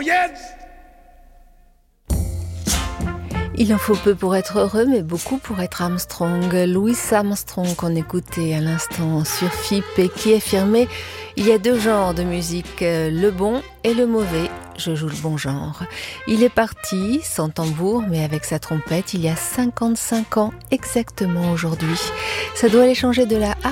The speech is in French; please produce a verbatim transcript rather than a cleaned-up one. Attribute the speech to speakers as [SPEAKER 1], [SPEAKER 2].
[SPEAKER 1] kids!
[SPEAKER 2] Il en faut peu pour être heureux, mais beaucoup pour être Armstrong. Louis Armstrong qu'on écoutait à l'instant sur F I P et qui affirmait « Il y a deux genres de musique, le bon et le mauvais. Je joue le bon genre. » Il est parti, sans tambour, mais avec sa trompette, il y a cinquante-cinq ans exactement aujourd'hui. Ça doit aller changer de la